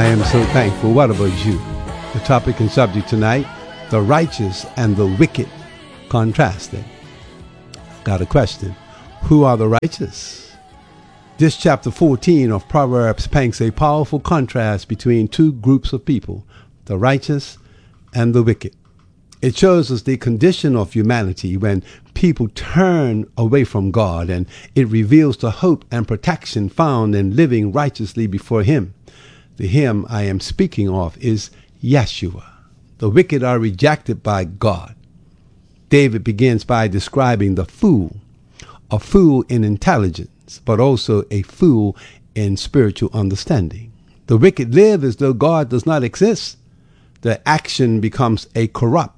am so thankful. What about you? The topic and subject tonight, the righteous and the wicked contrasted. Got a question. Who are the righteous? This chapter 14 of Proverbs paints a powerful contrast between two groups of people, the righteous and the wicked. It shows us the condition of humanity when people turn away from God, and it reveals the hope and protection found in living righteously before Him. The Him I am speaking of is Yeshua. The wicked are rejected by God. David begins by describing the fool, a fool in intelligence, but also a fool in spiritual understanding. The wicked live as though God does not exist. Their action becomes a corrupt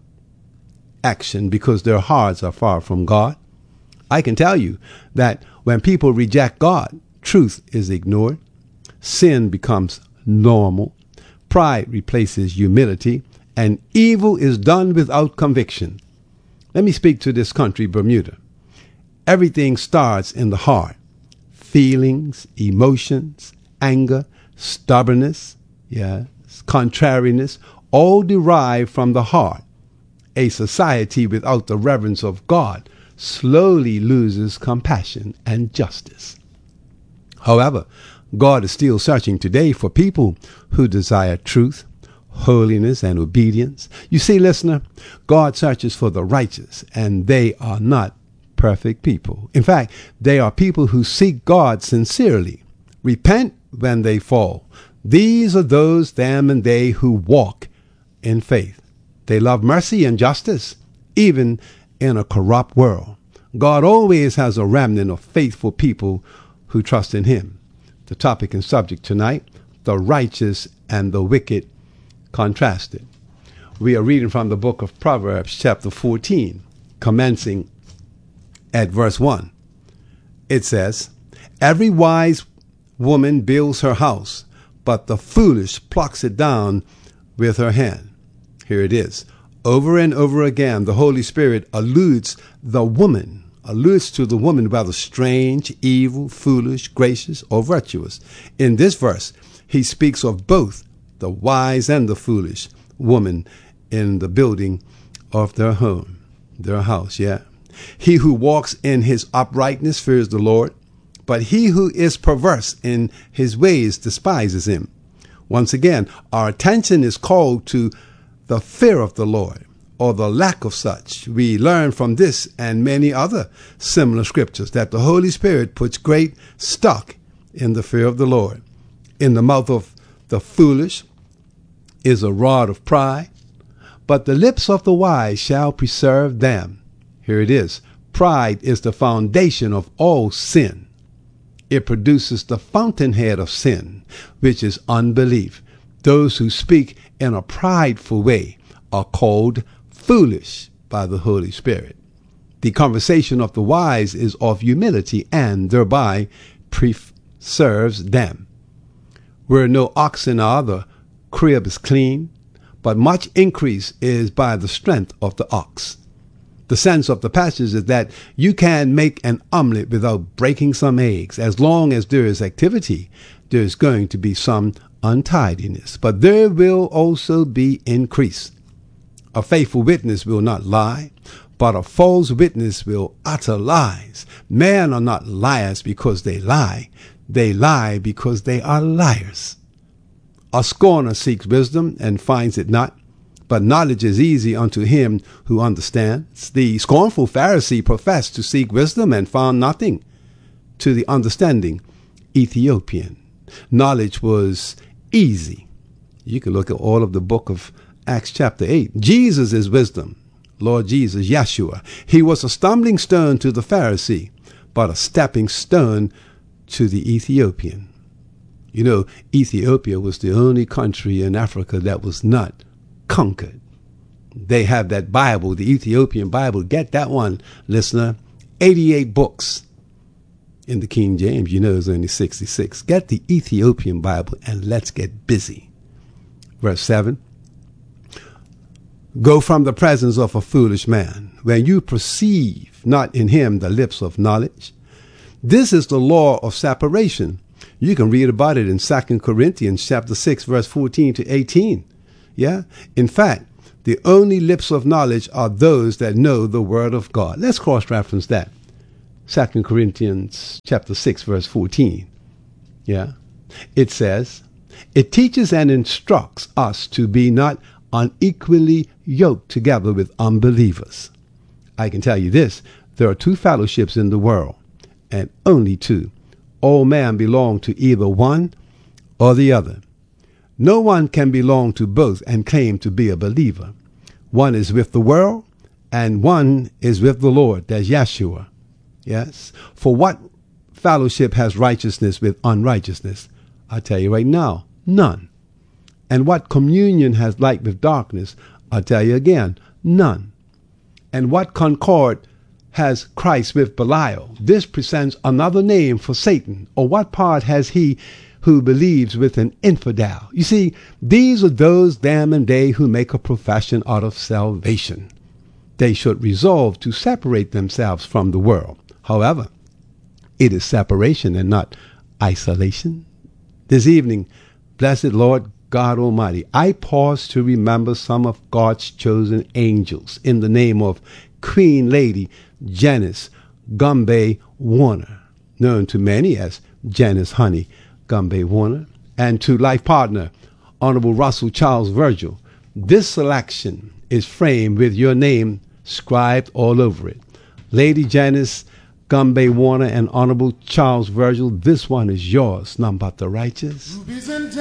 action because their hearts are far from God. I can tell you that when people reject God, truth is ignored, sin becomes normal, pride replaces humility, and evil is done without conviction. Let me speak to this country, Bermuda. Everything starts in the heart. Feelings, emotions, anger, stubbornness, contrariness, all derive from the heart. A society without the reverence of God slowly loses compassion and justice. However, God is still searching today for people who desire truth, holiness, and obedience. You see, listener, God searches for the righteous, and they are not perfect people. In fact, they are people who seek God sincerely, repent when they fall. These are those, them and they, who walk in faith. They love mercy and justice, even in a corrupt world. God always has a remnant of faithful people who trust in Him. The topic and subject tonight, the righteous and the wicked contrasted. We are reading from the book of Proverbs, chapter 14, commencing at verse 1. It says, "Every wise woman builds her house, but the foolish plucks it down with her hand." Here it is. Over and over again, the Holy Spirit alludes to the woman, whether strange, evil, foolish, gracious, or virtuous. In this verse, he speaks of both the wise and the foolish woman in the building of their home, their house, He who walks in his uprightness fears the Lord, but he who is perverse in his ways despises him. Once again, our attention is called to the fear of the Lord, or the lack of such. We learn from this and many other similar scriptures that the Holy Spirit puts great stock in the fear of the Lord. In the mouth of the foolish is a rod of pride, but the lips of the wise shall preserve them. Here it is. Pride is the foundation of all sin. It produces the fountainhead of sin, which is unbelief. Those who speak in a prideful way are called foolish by the Holy Spirit. The conversation of the wise is of humility and thereby preserves them. Where no oxen are, the crib is clean, but much increase is by the strength of the ox. The sense of the passage is that you can make an omelet without breaking some eggs. As long as there is activity, there is going to be some untidiness, but there will also be increase. A faithful witness will not lie, but a false witness will utter lies. Men are not liars because they lie because they are liars. A scorner seeks wisdom and finds it not, but knowledge is easy unto him who understands. The scornful Pharisee professed to seek wisdom and found nothing. To the understanding Ethiopian, knowledge was easy. You can look at all of the book of Acts chapter 8. Jesus is wisdom. Lord Jesus, Yeshua. He was a stumbling stone to the Pharisee, but a stepping stone to the Ethiopian. You know, Ethiopia was the only country in Africa that was not conquered. They have that Bible, the Ethiopian Bible. Get that one, listener. 88 books. In the King James, you know, it's only 66. Get the Ethiopian Bible and let's get busy. Verse 7. Go from the presence of a foolish man, when you perceive not in him the lips of knowledge. This is the law of separation. You can read about it in 2 Corinthians chapter 6, verse 14 to 18. Yeah? In fact, the only lips of knowledge are those that know the word of God. Let's cross-reference that. 2 Corinthians chapter 6, verse 14. Yeah? It says, it teaches and instructs us to be not unequally yoked together with unbelievers. I can tell you this, there are two fellowships in the world, and only two. All men belong to either one or the other. No one can belong to both and claim to be a believer. One is with the world, and one is with the Lord. That's Yeshua. Yes? For what fellowship has righteousness with unrighteousness? I tell you right now, none. And what communion has light with darkness? I tell you again, none. And what concord has Christ with Belial? This presents another name for Satan. Or what part has he who believes with an infidel? You see, these are those them and they who make a profession out of salvation. They should resolve to separate themselves from the world. However, it is separation and not isolation. This evening, blessed Lord God Almighty, I pause to remember some of God's chosen angels in the name of Queen Lady Janice Gumby Warner, known to many as Janice Honey Gumby Warner, and to life partner Honorable Russell Charles Virgil. This selection is framed with your name scribed all over it. Lady Janice Gumby Warner and Honorable Charles Virgil, this one is yours, none but the righteous.